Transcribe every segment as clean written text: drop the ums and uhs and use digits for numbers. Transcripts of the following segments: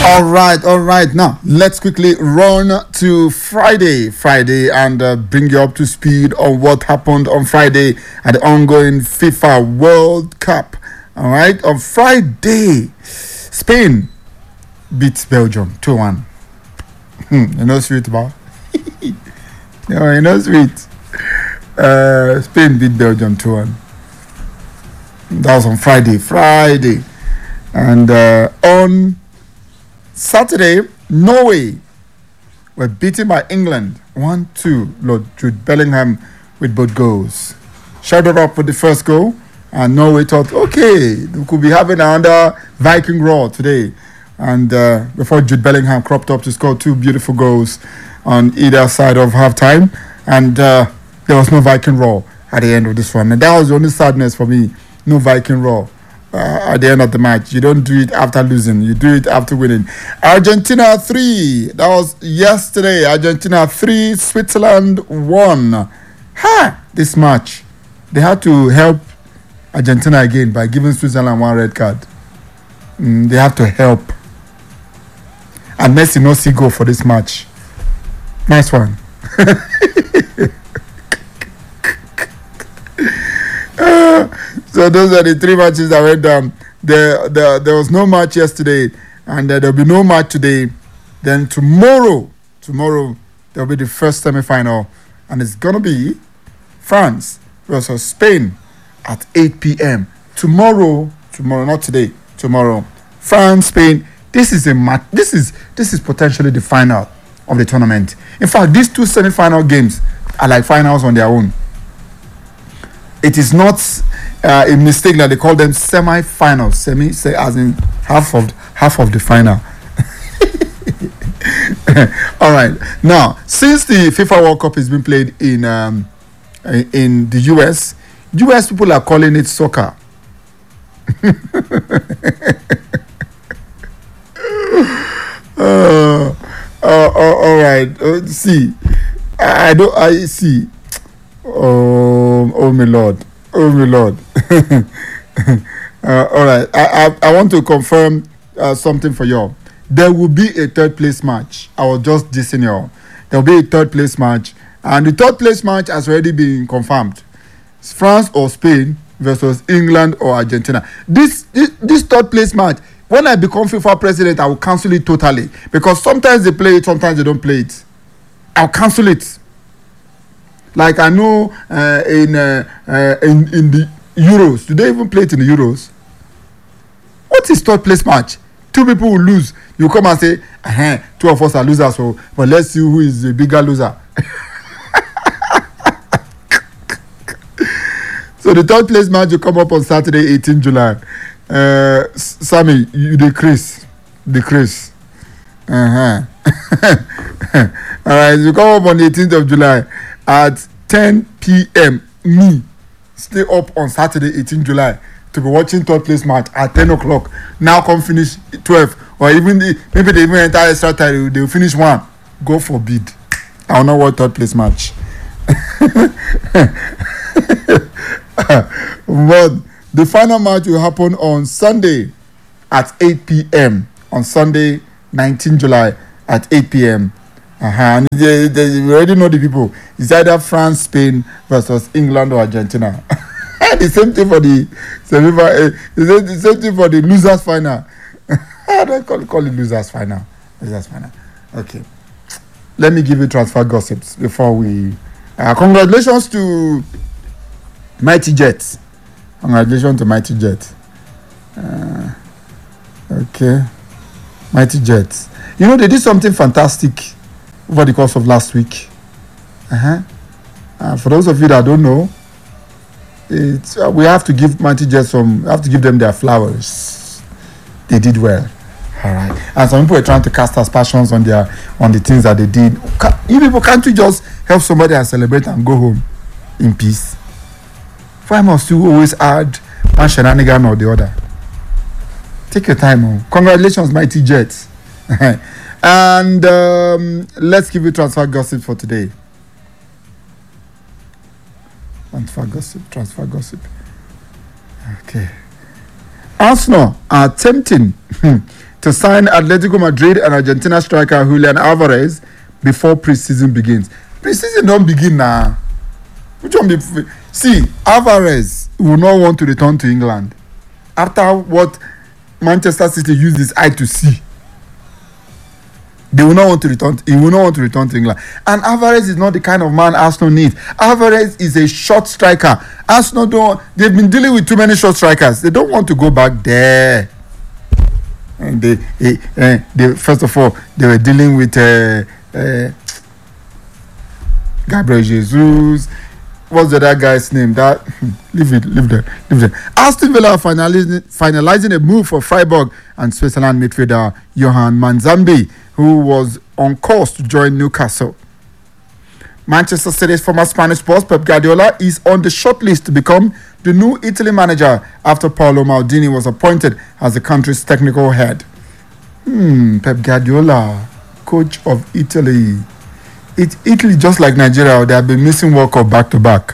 All right. Now let's quickly run to Friday, and bring you up to speed on what happened on Friday at the ongoing FIFA World Cup. All right, on Friday, Spain beat Belgium 2-1. You know sweet, about. No, you know sweet. Spain beat Belgium 2-1. That was on Friday, and on Saturday, Norway were beaten by England 1-2. Lord Jude Bellingham with both goals. Shouted up with the first goal, and Norway thought, okay, we could be having another Viking Roar today. And before Jude Bellingham cropped up to score two beautiful goals on either side of halftime, and there was no Viking Roar at the end of this one. And that was the only sadness for me. No Viking Roar. At the end of the match. You don't do it after losing. You do it after winning. Argentina 3. That was yesterday. Argentina 3. Switzerland 1. This match. They had to help Argentina again by giving Switzerland one red card. They have to help. And Messi no see go for this match. Nice one. So those are the three matches that went down. There was no match yesterday, and there'll be no match today. Then tomorrow there'll be the first semi-final, and it's gonna be France versus Spain at 8 p.m. Tomorrow, not today. Tomorrow, France, Spain. This is a match. This is potentially the final of the tournament. In fact, these two semi-final games are like finals on their own. It is not a mistake that they call them semi-finals. Say as in half of the final. All right. Now, since the FIFA World Cup has been played in the US people are calling it soccer. All right. See, I see. Oh my Lord. All right. I want to confirm something for y'all. There will be a third place match. I was just dissing y'all. There will be a third place match, and the third place match has already been confirmed. It's France or Spain versus England or Argentina. This third place match, when I become FIFA president, I will cancel it totally, because sometimes they play it, sometimes they don't play it. I'll cancel it. Like I know in the Euros, do they even play it in the Euros? What is third place match? Two people will lose. You come and say, two of us are losers, but let's see who is the bigger loser. So the third place match will come up on Saturday, 18 July. Sammy, you decrease. All right, you come up on the 18th of July. At 10 p.m. me stay up on Saturday 18 July to be watching third place match at 10 o'clock. Now come finish 12, or even maybe they even enter extra time, they will finish 1. God forbid. I will not watch third place match. But the final match will happen on Sunday at 8 p.m. On Sunday 19 July at 8 p.m. And they already know the people. It's either France, Spain versus England or Argentina. The same thing for the same thing for the losers final. I don't call it losers final. Okay. Let me give you transfer gossips before we. Congratulations to Mighty Jets. Okay. Mighty Jets. You know, they did something fantastic over the course of last week. For those of you that don't know, we have to give Mighty Jets them their flowers. They did well. All right. And some people are trying to cast aspersions on the things that they did. You people, can't you just help somebody and celebrate and go home in peace? Why must you always add one shenanigan or the other? Take your time. Congratulations, Mighty Jets. And let's give you transfer gossip for today. Transfer gossip. Okay. Arsenal are attempting to sign Atletico Madrid and Argentina striker Julian Alvarez before pre-season begins. Pre-season don't begin now. Which one be? See, Alvarez will not want to return to England after what Manchester City used his eye to see. They will not want to return. He will not want to return to England. And Alvarez is not the kind of man Arsenal needs. Alvarez is a short striker. Arsenal don't. They've been dealing with too many short strikers. They don't want to go back there. And they first of all they were dealing with Gabriel Jesus. What's the other guy's name? That leave there. Aston Villa finalizing a move for Freiburg and Switzerland midfielder Johan Manzambi, who was on course to join Newcastle. Manchester City's former Spanish boss Pep Guardiola is on the shortlist to become the new Italy manager after Paolo Maldini was appointed as the country's technical head. Pep Guardiola, coach of Italy. It's Italy just like Nigeria. They have been missing World Cup back to back.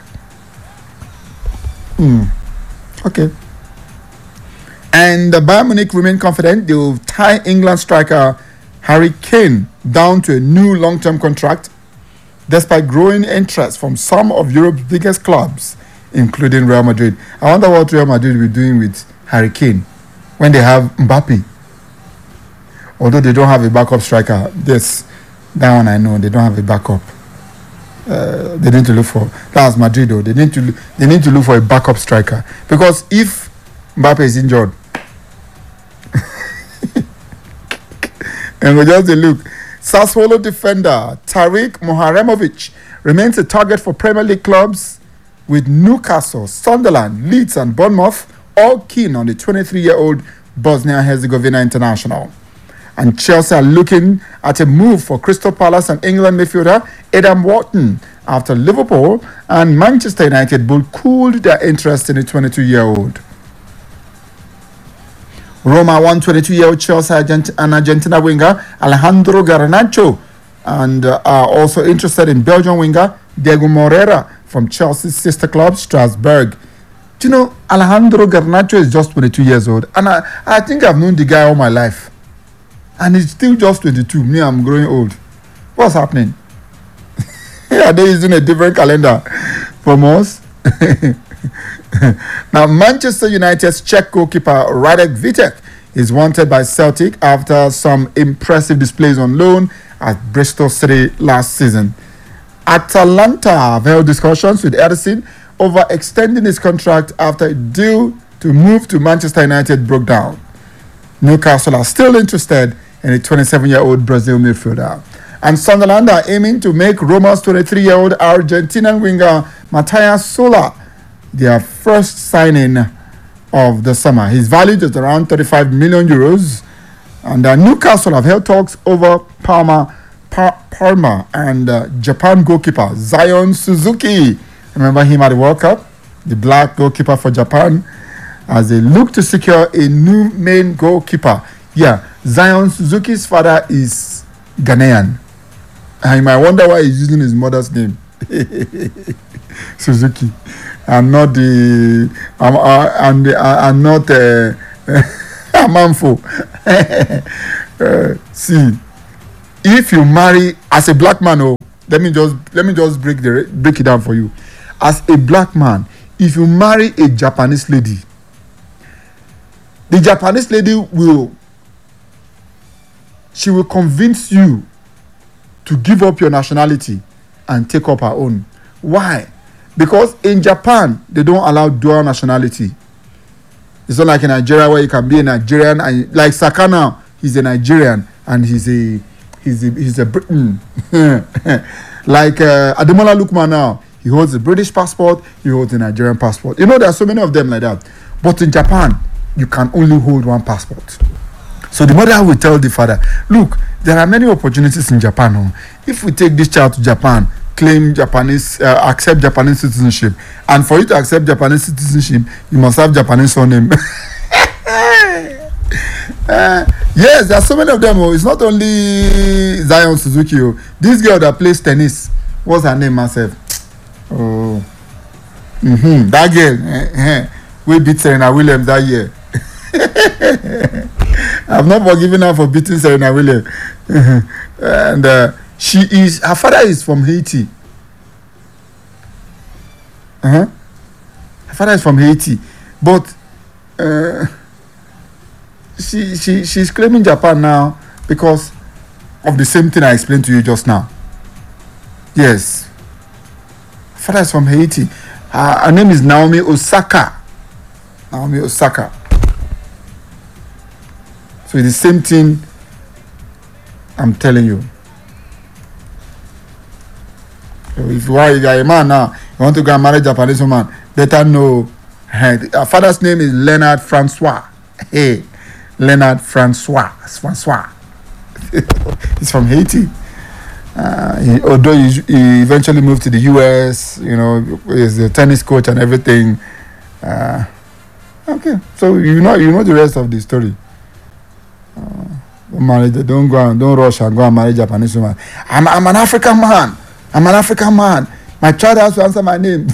Okay. And Bayern Munich remain confident they will tie England striker Harry Kane down to a new long-term contract, despite growing interest from some of Europe's biggest clubs, including Real Madrid. I wonder what Real Madrid will be doing with Harry Kane when they have Mbappe. Although they don't have a backup striker. That one I know, they don't have a backup. They need to look for, that's Madrid though, they need to look for a backup striker. Because if Mbappe is injured, and we just look, Sassuolo defender Tariq Moharemovic remains a target for Premier League clubs, with Newcastle, Sunderland, Leeds and Bournemouth all keen on the 23-year-old Bosnia-Herzegovina international. And Chelsea are looking at a move for Crystal Palace and England midfielder Adam Wharton after Liverpool and Manchester United both cooled their interest in the 22-year-old. Roma won 22-year-old Chelsea and Argentina winger Alejandro Garnacho and are also interested in Belgian winger Diego Moreira from Chelsea's sister club Strasbourg. Do you know, Alejandro Garnacho is just 22 years old, and I think I've known the guy all my life. And he's still just 22. Me, I'm growing old. What's happening? Are they using a different calendar from us? Now, Manchester United's Czech goalkeeper Radek Vitek is wanted by Celtic after some impressive displays on loan at Bristol City last season. Atalanta have held discussions with Ederson over extending his contract after a deal to move to Manchester United broke down. Newcastle are still interested in a 27-year-old Brazil midfielder. And Sunderland are aiming to make Roma's 23-year-old Argentinian winger Matías Sola their first signing of the summer. He's valued at around 35 million euros. And Newcastle have held talks over Parma and Japan goalkeeper Zion Suzuki. Remember him at the World Cup? The black goalkeeper for Japan, as they look to secure a new main goalkeeper. Yeah, Zion Suzuki's father is Ghanaian. And you might wonder why he's using his mother's name. Suzuki. I'm not Amanfo. See, if you marry as a black man, let me just break it down for you. As a black man, if you marry a Japanese lady, the Japanese lady will convince you to give up your nationality and take up her own. Why? Because in Japan, they don't allow dual nationality. It's not like in Nigeria where you can be a Nigerian and like Sakana, he's a Nigerian and he's a Briton. Like Ademola Lookman now, he holds a British passport, he holds a Nigerian passport. You know, there are so many of them like that. But in Japan, you can only hold one passport. So the mother will tell the father, look, there are many opportunities in Japan. If we take this child to Japan, claim Japanese, accept Japanese citizenship, and for you to accept Japanese citizenship, you must have Japanese surname. Yes, there are so many of them. It's not only Zion Suzuki. This girl that plays tennis, what's her name, myself? That girl, we beat Serena Williams that year. I've not forgiven her for beating Serena Williams. And her father is from Haiti. Her father is from Haiti, but she's claiming Japan now because of the same thing I explained to you just now. Yes, her father is from Haiti. Her name is Naomi Osaka. Naomi Osaka. So it's the same thing I'm telling you. So if you are a man now, you want to go and marry a Japanese woman, better know her father's name is Leonard Francois. Hey, Leonard Francois. He's from Haiti. Although he eventually moved to the US, he's a tennis coach and everything. Okay, so you know the rest of the story. Don't rush and go and marry Japanese woman. I'm an African man. My child has to answer my name.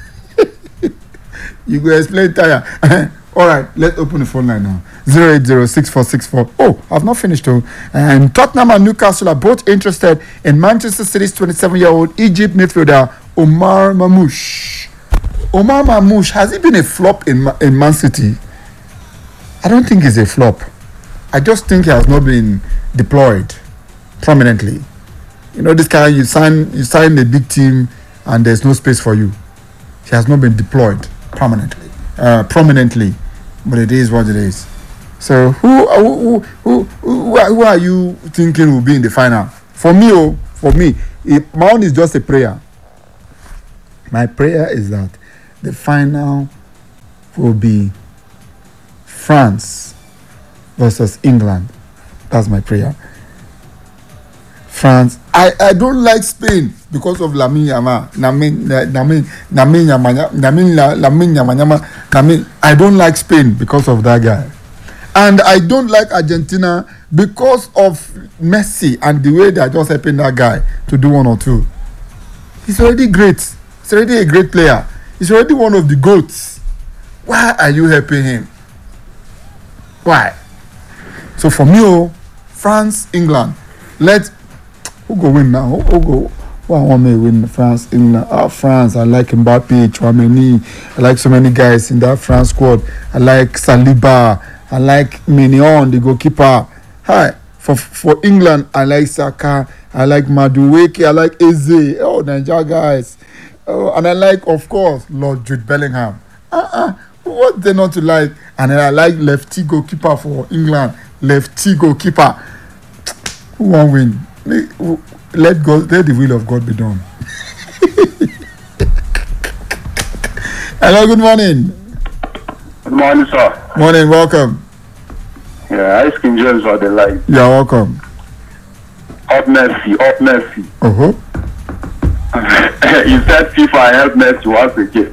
You go explain tire. All right, let's open the phone line now. 0806464. Oh, I've not finished though. And Tottenham and Newcastle are both interested in Manchester City's 27-year-old Egypt midfielder Omar Mamouche. Omar Mamouche, has he been a flop in Man City? I don't think he's a flop. I just think he has not been deployed prominently. This guy, you sign a big team and there's no space for you. He has not been deployed prominently, but it is what it is. So who are you thinking will be in the final? For me, my own is just a prayer. My prayer is that the final will be France versus England. That's my prayer. France. I don't like Spain because of Lamine Yamal. I don't like Spain because of that guy. And I don't like Argentina because of Messi and the way they are just helping that guy to do one or two. He's already great. He's already a great player. He's already one of the GOATs. Why are you helping him? Why? So for me, France, England. Who go win now? Who go? Who want me win? France, England. France. I like Mbappe, Chouameni. I like so many guys in that France squad. I like Saliba. I like Mignon, the goalkeeper. Hi. For England, I like Saka. I like Madueke. I like Eze. Oh, Nigeria guys. Oh, and I like, of course, Lord Jude Bellingham. What they not to like? And then I like lefty goalkeeper for England. Lefty goalkeeper. Who won't win? Let the will of God be done. Hello, good morning. Good morning, sir. Morning, welcome. Yeah, Ice King James for the light. You're welcome. Up Messi. You said FIFA help Messi once again.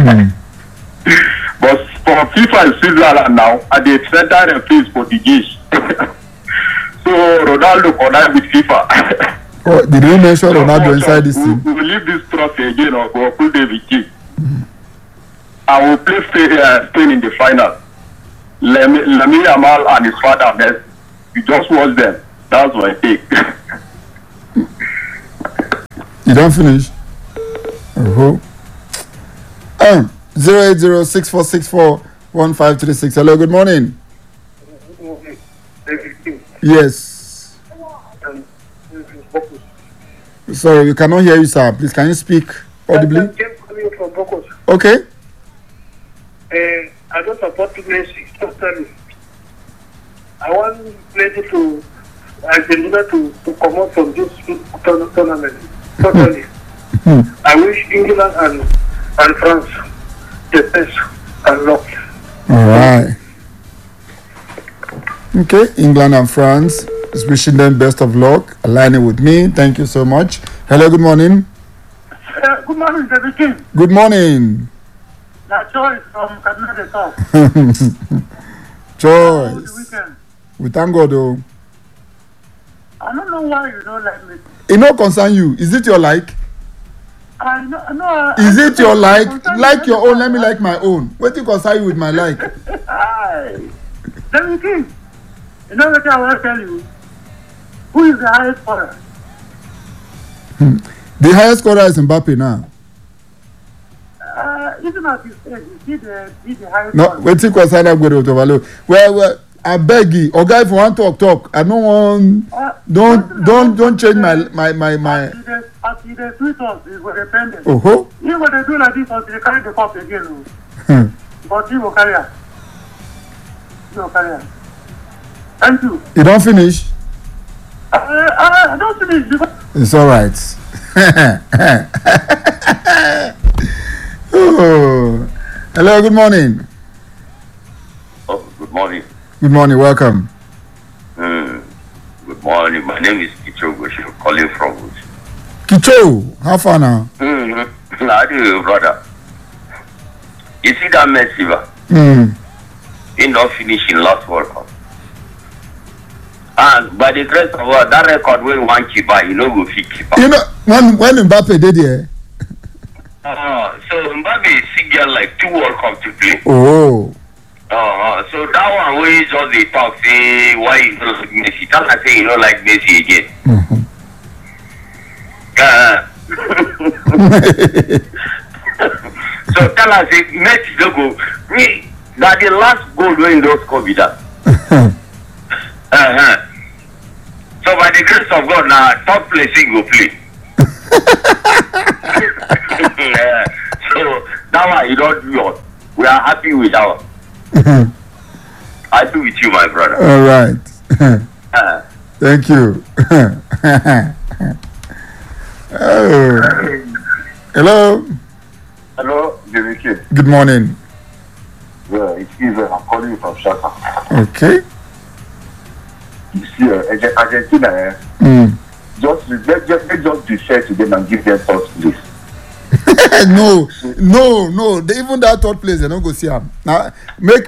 But for FIFA in Switzerland now, at the center and place Portuguese. So Ronaldo connect with FIFA. Oh, did you mention Ronaldo inside this team? We will leave this trophy again or go full day with you. I will play Spain in the final. Lamine Yamal and his father Messi. You just watch them. That's my take. You don't finish? 08064641536. Hello, good morning. Yes. Sorry, we cannot hear you, sir. Please, can you speak audibly? Okay. I don't support Messi. Totally. I want Messi to Argentina to come out from this tournament. Totally. I wish England and France the best and luck. All right. Okay, England and France is wishing them best of luck. Aligning with me. Thank you so much. Hello, good morning. Good morning, David King. Good morning. That's Joyce from Kaduna South. Joyce. We thank God, though. I don't know why you don't like me. It no concern you. Is it your like? No. Is it your like? Like your own, let me like my own. What do you concern you with my like? Hi. David King. You know what I want to tell you? Who is the highest scorer? The highest scorer is Mbappe now. Even at his age, he's the highest No, scorer. wetin concern Aguero to Valo. Well, I beg you, Oga, if you want talk. I don't want. Don't change my. As he dey tweet us, he will depend. Oh. He will dey do like this until he carry the cup again. But he will carry am. He will carry am. Thank you. You don't finish. I don't finish because It's all right. Oh. Hello, good morning. Oh, good morning. Good morning, welcome. Good morning. My name is Kicho Goshi, calling from Wood. Kicho, how far now? How do you, brother? You see that Messi, he not finish in last World Cup. And by the grace of God, that record when one keeper, you know, go fit keeper. You know, when Mbappe did here. So Mbappe still get like 2 World Cup to play. Oh. So that one where just they talk, say why you don't like Messi. Tell us say you don't like Messi again. So tell us say Messi don't go. That the last goal when those COVID that. So by the grace of God now top place he go play. So that one you don't do it. We are happy with that one. Happy with you, my brother. All right. Thank you. Oh. Hello. Hello, Jeriki. Good morning. Yeah, it's Eva. I'm calling you from Shaka. Okay. You see, Argentina, let's just be fair to them and give them third place. No. Even that third place, they don't go see him. Now, make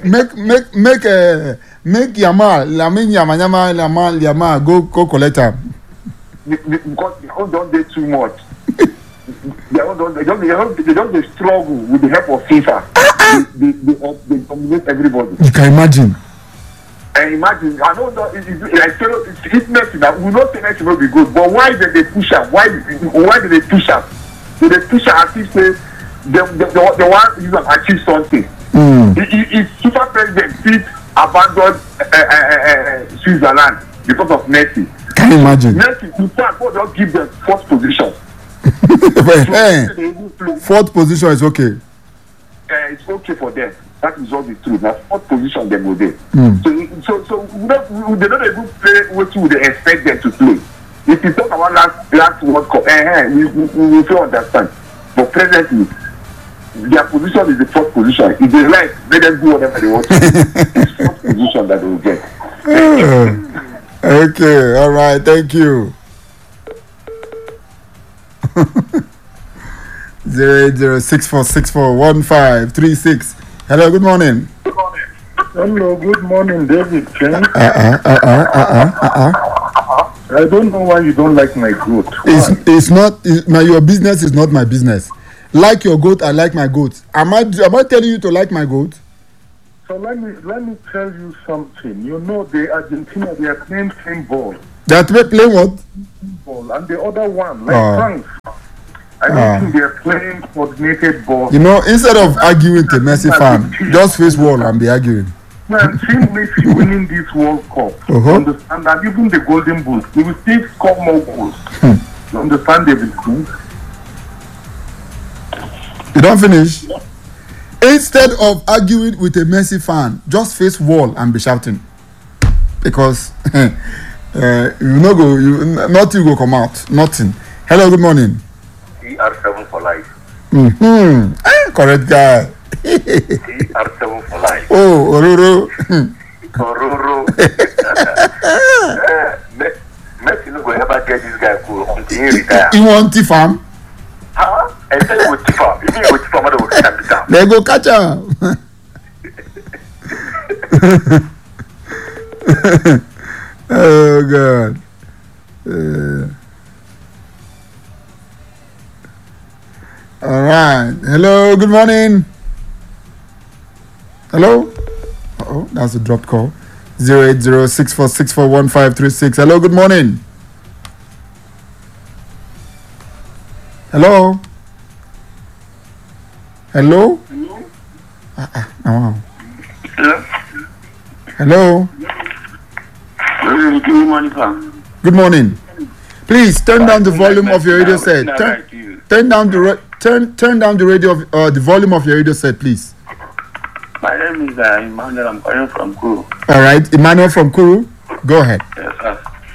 Yamal go collect him. Because they don't do too much. They don't struggle with the help of FIFA. They dominate everybody. You can imagine. And imagine, I don't know, it's Messi now. We know Messi will be good, but why did they push him? Why did they push him? Did they push him as if they want to achieve something? If FIFA president did abandon Switzerland because of Messi, can you imagine? Messi, in fact, God don't give them fourth position. Fourth position is okay. It's okay for them. That is all the truth. Now, fourth position them will be. So they don't even play what you would expect them to play. If you talk about last World Cup, we will understand. But presently, their position is the fourth position. If they like, let them do whatever they want to do. It's fourth position that they will get. Okay, all right, thank you. 08064641536. Hello, good morning. Hello, good morning, David Chen. I don't know why you don't like my goat. It's not your business is not my business. Like your goat, I like my goat. Am I telling you to like my goat? So let me tell you something. You know, the Argentina, they are playing same ball. They are playing what? Ball, and the other one, like France. I don't think they are playing coordinated ball. You know, instead of arguing to Messi fan, just face wall and be arguing. Man, seeing Messi winning this World Cup, understand that even the Golden Boot, he will still score more goals. You understand everything? You don't finish? Instead of arguing with a Messi fan, just face wall and be shouting. Because nothing will come out. Nothing. Hello, good morning. CR7 for life. Correct guy. CR7 for life. Oh, Ororo. Ororo. Messi no go ever get this guy cool until he retire. He want Tifam? Huh? And then he go Tifam. If he go Tifam, I will catch him. They go catch him. Oh God. All right. Hello. Good morning. Hello. Oh, that's a dropped call. 08064641536. Hello, good morning. Hello. Hello. Hello. Hello. Good morning, sir. Good morning. Please turn down the volume of your radio set. Turn down the radio of the volume of your radio set, please. My name is Emmanuel. I'm calling from Kuru. All right, Emmanuel from Kuru. Go ahead. Yes, sir.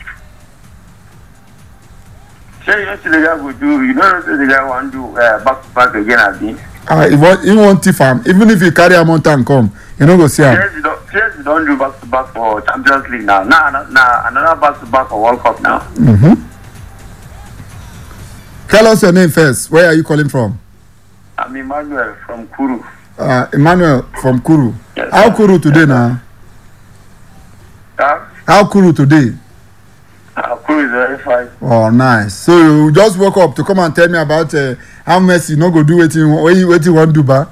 Say yesterday the guy would do. You know the guy want to do back to back again at this. He won't tip him. Even if you carry a mountain and come, you know go see him. Yes, you don't do back to back for Champions League now. Another back to back for World Cup now. Tell us your name first. Where are you calling from? I'm Emmanuel from Kuru. Emmanuel from Kuru. Yes, how sir. Kuru today now? How Kuru today? Kuru is very fine. Oh, nice. So you just woke up to come and tell me about how Messi no go do what you want to do, ba?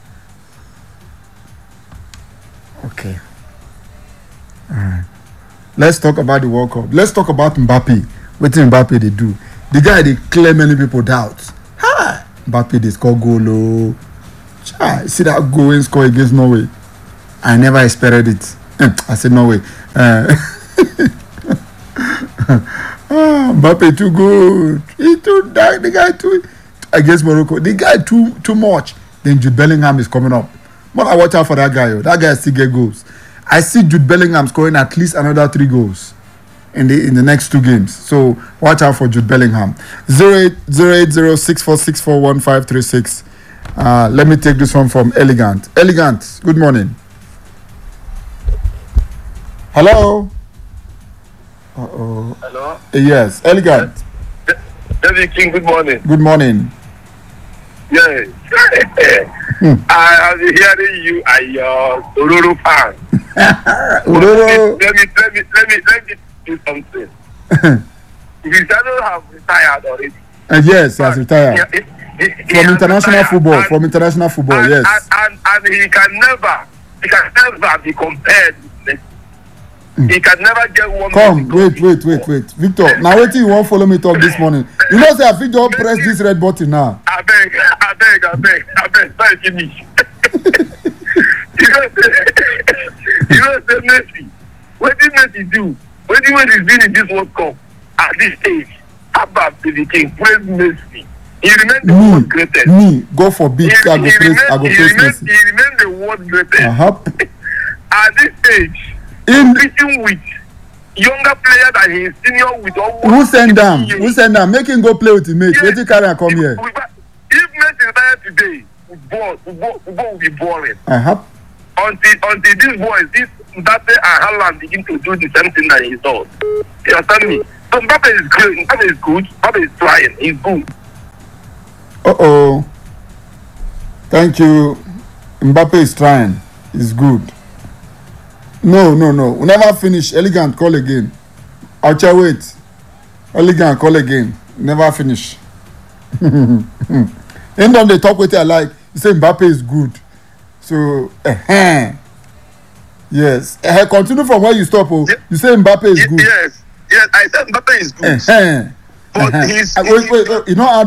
Okay. All right. Let's talk about the World Cup. Let's talk about Mbappe. What Mbappe they do? The guy they clear many people doubt. Ha! Mbappe they score goal. See that goal when score against Norway. I never expected it. I said Norway. Mbappe too good. He too dark. The guy too against Morocco. The guy too much. Then Jude Bellingham is coming up. But I watch out for that guy. That guy still get goals. I see Jude Bellingham scoring at least another 3 goals in the next 2 games. So watch out for Jude Bellingham. 08064641536. Let me take this one from Elegant. Elegant, good morning. Hello. Hello. Yes, Elegant. David King, good morning. Good morning. Yes. I was hearing you and your Ororo fan. Ororo. Let me do something. Cristiano have retired already. Yes, he has retired. From international football. From international football, yes. And he can never be compared with Messi. He can never get one. Come, wait. Victor, now wait till you won't follow me talk this morning. You know, say I think you press this red button now. I beg, thank you. You know, say Messi. What did Messi do? What did Messi do in this World Cup at this age? How about the King? Praise Messi. He remained the world greatest. Me, God forbid, I go praise Messi. He remained the world greatest. At this age, competing with younger players than his senior with almost. Who send them? Make him go play with his mates. Wait till carry and come here. If Messi retired today, football will be boring. Until these boys, Mbappe and Haaland begin to do the same thing that he does. You understand me? So Mbappe is great. Mbappe is good. Mbappe is flying. He's good. Thank you. Mbappe is trying. It's good. No. We never finish. Elegant, call again. I'll wait. Elegant, call again. Never finish. And then they talk with you like, you say Mbappe is good. So, yes. Continue from where you stop. You say Mbappe is good. Yes, I said Mbappe is good. But wait. You know how